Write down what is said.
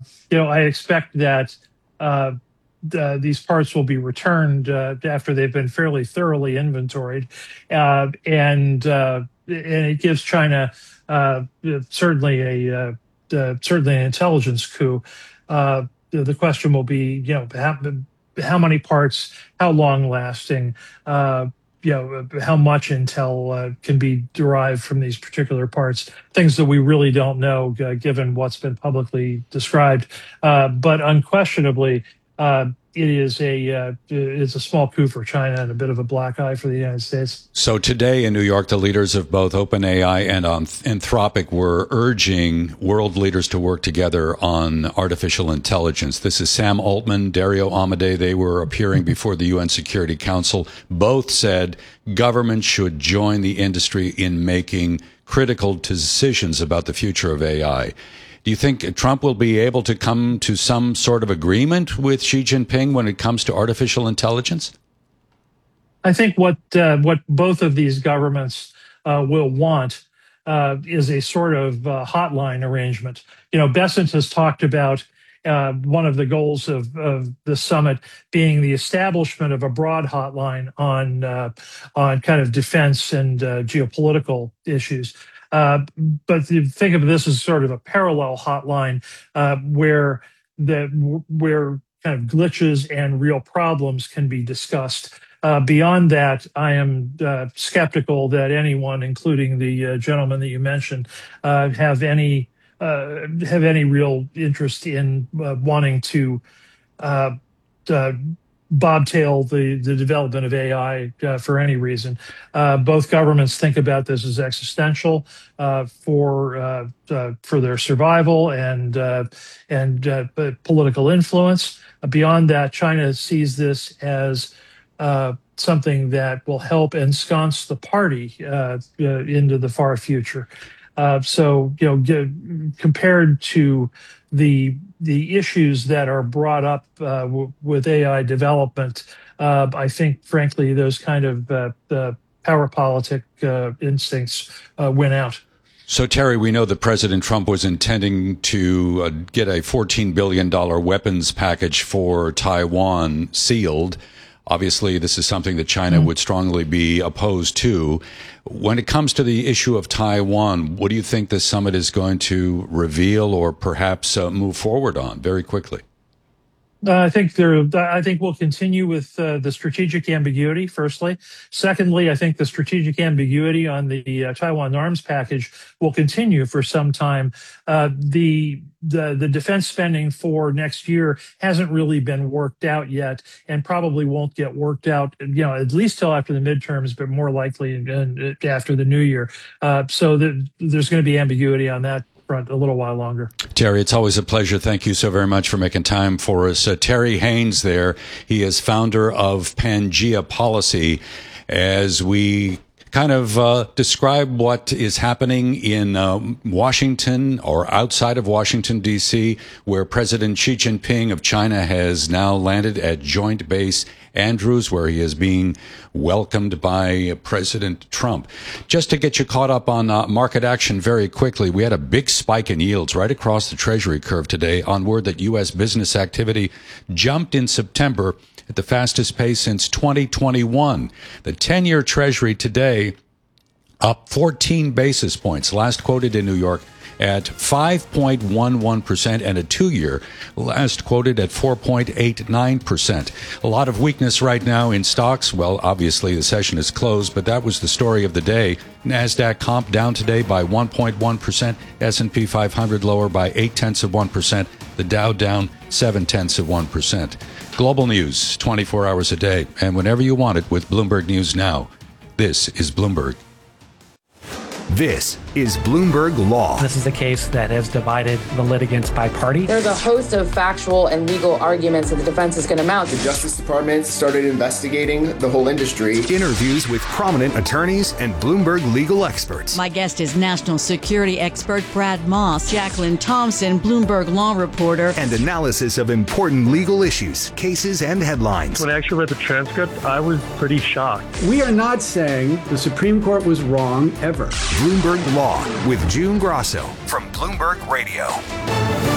I expect that these parts will be returned after they've been fairly thoroughly inventoried, and it gives China certainly certainly an intelligence coup. The question will be, how many parts, how long lasting, how much intel can be derived from these particular parts, things that we really don't know given what's been publicly described. But unquestionably, it's a small coup for China and a bit of a black eye for the United States. So today in New York, the leaders of both OpenAI and Anthropic were urging world leaders to work together on artificial intelligence. This is Sam Altman, Dario Amodei. They were appearing before the UN Security Council. Both said governments should join the industry in making critical decisions about the future of AI. Do you think Trump will be able to come to some sort of agreement with Xi Jinping when it comes to artificial intelligence? I think what both of these governments will want is a sort of hotline arrangement. Bessent has talked about one of the goals of the summit being the establishment of a broad hotline on kind of defense and geopolitical issues. But you think of this as sort of a parallel hotline where kind of glitches and real problems can be discussed. Beyond that, I am skeptical that anyone, including the gentleman that you mentioned, have any real interest in wanting to bobtail the development of AI for any reason. Both governments think about this as existential for their survival and political influence. Beyond that, China sees this as something that will help ensconce the party into the far future. So, compared to the issues that are brought up with AI development, I think, frankly, those kind of power politic instincts win out. So, Terry, we know that President Trump was intending to get a $14 billion weapons package for Taiwan sealed. Obviously, this is something that China would strongly be opposed to. When it comes to the issue of Taiwan, what do you think the summit is going to reveal or perhaps move forward on very quickly? I think we'll continue with the strategic ambiguity, firstly. Secondly, I think the strategic ambiguity on the Taiwan arms package will continue for some time. The defense spending for next year hasn't really been worked out yet and probably won't get worked out, at least till after the midterms, but more likely after the new year. So there's going to be ambiguity on that front a little while longer. Terry, it's always a pleasure. Thank you so very much for making time for us. Terry Haynes there. He is founder of Pangea Policy. As we kind of describe what is happening in Washington or outside of Washington, D.C., where President Xi Jinping of China has now landed at Joint Base Andrews, where he is being welcomed by President Trump. Just to get you caught up on market action very quickly, we had a big spike in yields right across the Treasury curve today on word that U.S. business activity jumped in September at the fastest pace since 2021. The 10-year Treasury today up 14 basis points, last quoted in New York at 5.11%, and a 2-year last quoted at 4.89%. A lot of weakness right now in stocks. Well, obviously the session is closed, but that was the story of the day. NASDAQ comp down today by 1.1%, S&P 500 lower by 0.8%, the Dow down 0.7%. Global news 24 hours a day, and whenever you want it with Bloomberg News Now. This is Bloomberg. This is Bloomberg Law. This is a case that has divided the litigants by party. There's a host of factual and legal arguments that the defense is going to mount. The Justice Department started investigating the whole industry. Interviews with prominent attorneys and Bloomberg legal experts. My guest is national security expert Brad Moss, Jacqueline Thompson, Bloomberg Law reporter. And analysis of important legal issues, cases, and headlines. When I actually read the transcript, I was pretty shocked. We are not saying the Supreme Court was wrong ever. Bloomberg Law with June Grasso from Bloomberg Radio.